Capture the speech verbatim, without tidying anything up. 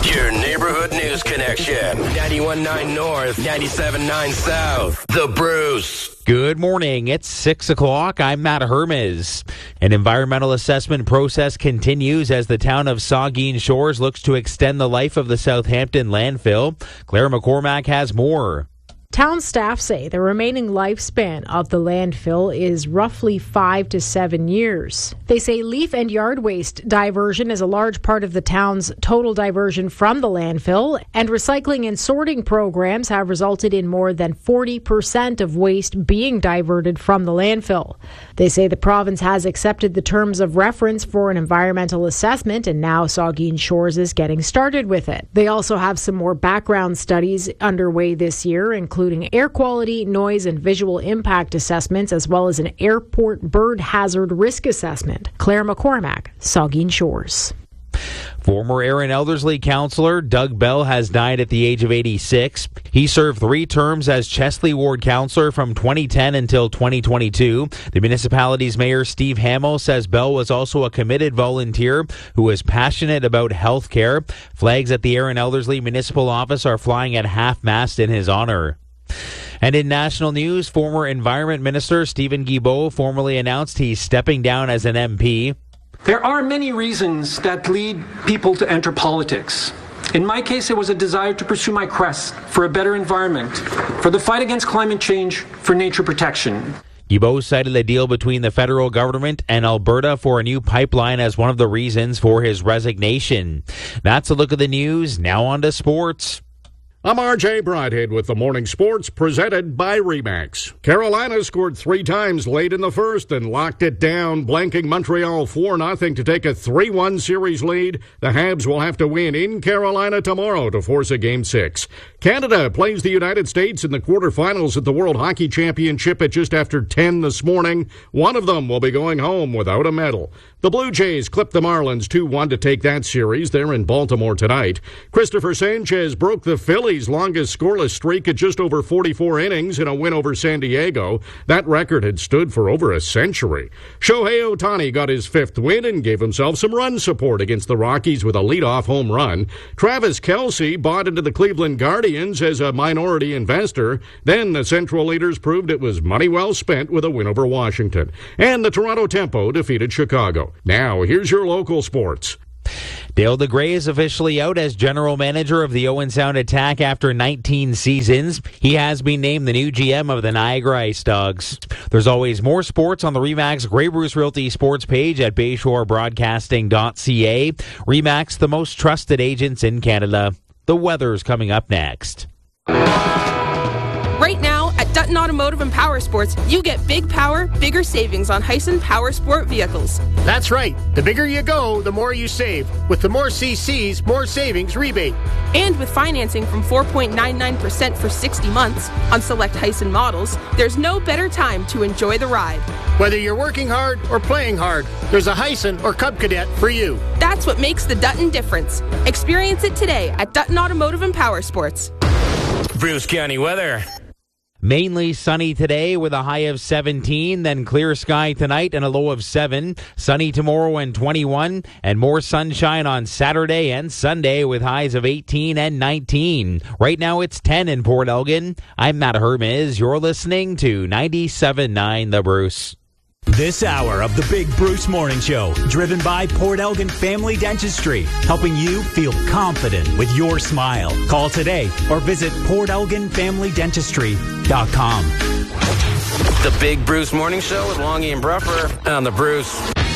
Your neighborhood news connection. ninety-one point nine North, ninety-seven point nine South. The Bruce. Good morning. It's six o'clock. I'm Matt Hermes. An environmental assessment process continues as the town of Saugeen Shores looks to extend the life of the Southampton landfill. Claire McCormack has more. Town staff say the remaining lifespan of the landfill is roughly five to seven years. They say leaf and yard waste diversion is a large part of the town's total diversion from the landfill, and recycling and sorting programs have resulted in more than forty percent of waste being diverted from the landfill. They say the province has accepted the terms of reference for an environmental assessment, and now Saugeen Shores is getting started with it. They also have some more background studies underway this year, including including air quality, noise, and visual impact assessments, as well as an airport bird hazard risk assessment. Claire McCormack, Saugeen Shores. Former Erin Elderslie councillor Doug Bell has died at the age of eighty-six. He served three terms as Chesley Ward councillor from twenty ten until twenty twenty-two. The municipality's mayor Steve Hamill says Bell was also a committed volunteer who was passionate about health care. Flags at the Erin Elderslie Municipal Office are flying at half-mast in his honor. And in national news, former Environment Minister Stephen Guilbeault formally announced he's stepping down as an M P. There are many reasons that lead people to enter politics. In my case, it was a desire to pursue my quest for a better environment, for the fight against climate change, for nature protection. Guilbeault cited a deal between the federal government and Alberta for a new pipeline as one of the reasons for his resignation. That's a look at the news. Now on to sports. I'm R J Broadhead with the Morning Sports presented by Remax. Carolina scored three times late in the first and locked it down, blanking Montreal four nothing to take a three one series lead. The Habs will have to win in Carolina tomorrow to force a Game six. Canada plays the United States in the quarterfinals at the World Hockey Championship at just after ten this morning. One of them will be going home without a medal. The Blue Jays clipped the Marlins two one to take that series. They're in Baltimore tonight. Christopher Sanchez broke the Phillies' longest scoreless streak at just over forty-four innings in a win over San Diego. That record had stood for over a century. Shohei Ohtani got his fifth win and gave himself some run support against the Rockies with a leadoff home run. Travis Kelce bought into the Cleveland Guardians as a minority investor. Then the Central leaders proved it was money well spent with a win over Washington. And the Toronto Tempo defeated Chicago. Now, here's your local sports. Dale DeGray is officially out as general manager of the Owen Sound Attack after nineteen seasons. He has been named the new G M of the Niagara Ice Dogs. There's always more sports on the Remax Grey Bruce Realty sports page at bayshore broadcasting dot c a. Remax, the most trusted agents in Canada. The weather's coming up next. Right now, at Dutton Automotive and Power Sports, you get big power, bigger savings on Hyson Power Sport vehicles. That's right. The bigger you go, the more you save. With the more C Cs, more savings rebate. And with financing from four point nine nine percent for sixty months on select Hyson models, there's no better time to enjoy the ride. Whether you're working hard or playing hard, there's a Hyson or Cub Cadet for you. That's what makes the Dutton difference. Experience it today at Dutton Automotive and Power Sports. Bruce County weather. Mainly sunny today with a high of seventeen, then clear sky tonight and a low of seven. Sunny tomorrow and twenty-one, and more sunshine on Saturday and Sunday with highs of eighteen and nineteen. Right now it's ten in Port Elgin. I'm Matt Hermes. You're listening to ninety-seven point nine The Bruce. This hour of the Big Bruce Morning Show, driven by Port Elgin Family Dentistry, helping you feel confident with your smile. Call today or visit port elgin family dentistry dot com. The Big Bruce Morning Show with Longy and Bruffer on the Bruce.